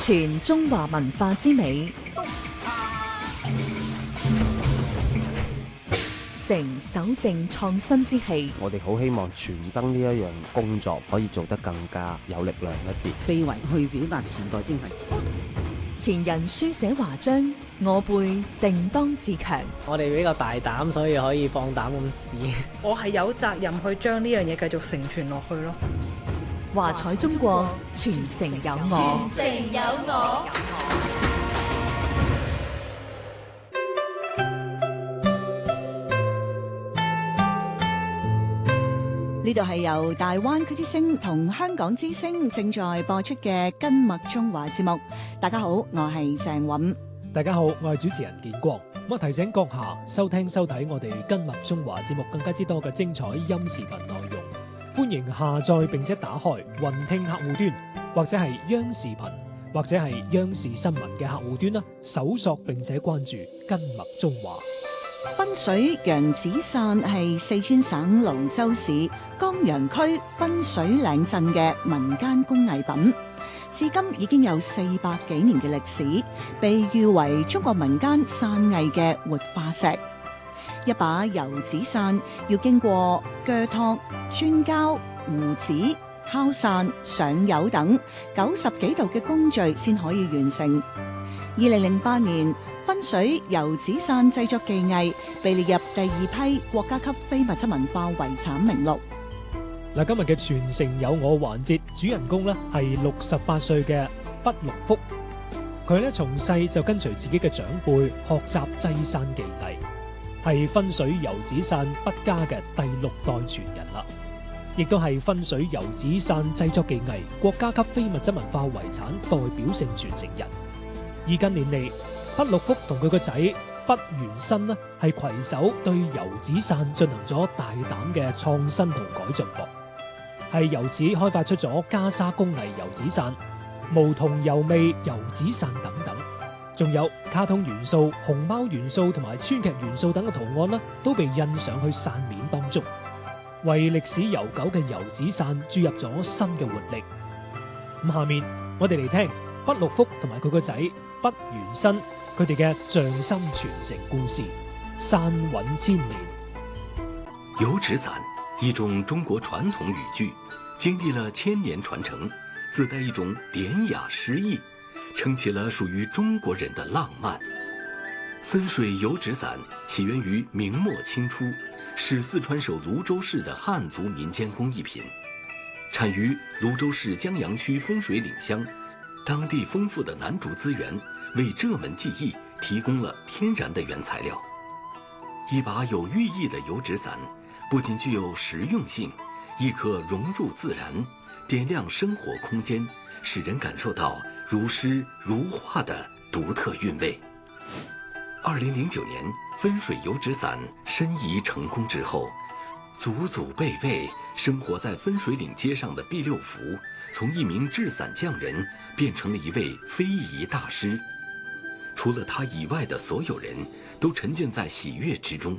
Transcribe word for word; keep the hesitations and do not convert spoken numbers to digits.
傳中華文化之美，承守正創新之氣。 我哋好希望傳燈呢一樣工作可以做得更加有力量一啲， 非遺去表達時代精神。 前人書寫華章，我輩定當自強。 我哋比較大膽，所以可以放膽咁試。 我係有責任去將呢樣嘢繼續承傳落去咯。 華彩中國，傳承有我。 傳承有我。 呢度係由大灣區之聲同香港之聲正在播出嘅《根脈中華》節目。大家好，我係鄭韻。 大家好，我係主持人建光。咁啊，提醒閣下收聽收睇我哋《根脈中華》節目更加之多嘅精彩音視頻內容。歡迎下載並且打開雲聽客戶端，或者係央視頻，或者係央視新聞嘅客戶端啦，搜索並且關注《根脈中華》。 分水洋紙傘係四川省瀘州市江陽區分水嶺鎮嘅民間工藝品，至今已經有四百幾年嘅歷史，被譽為中國民間傘藝嘅活化石。一把油紙傘要經過鋸拓、磚膠、糊紙、敲傘、上釉等九十幾道嘅工序先可以完成。二零零八年，分水油紙傘製作技藝被列入第二批國家級非物質文化遺產名錄。 嗱，今日嘅傳承有我環節，主人公呢係六十八歲嘅畢六福。佢呢從細就跟隨自己嘅長輩學習製傘技藝，係分水油紙傘畢家嘅第六代傳人啦，亦都係分水油紙傘製作技藝國家級非物質文化遺產代表性傳承人。而近年嚟，畢六福同佢個仔畢元新呢係攜手對油紙傘進行咗大膽嘅創新同改進噃，係由此開發出咗袈裟工藝油紙傘、無銅油味油紙傘等等，仲有卡通元素、熊貓元素同埋川劇元素等嘅圖案呢，都被印上去傘面當中，為歷史悠久嘅油紙傘注入咗新嘅活力。咁下面我哋嚟聽畢六福同埋佢個仔畢元新佢哋嘅匠心傳承故事，傘韻千年。 油紙傘，一種中國傳統語句，經歷了千年傳承，自帶一種典雅詩意，撐起了屬於中國人的浪漫。分水油紙傘起源於明末清初，是四川省瀘州市的漢族民間工藝品，產於瀘州市江陽區分水嶺鄉。當地豐富的楠竹資源為這門技藝提供了天然的原材料。一把有寓意的油紙傘，不僅具有實用性，亦可融入自然，點亮生活空間，使人感受到如詩如畫的獨特韻味。二零零九年，分水油紙傘申遺成功之後，祖祖輩輩生活在分水嶺街上的畢六福，從一名製傘匠人變成了一位非遺大師。除了他以外的所有人都沉浸在喜悅之中，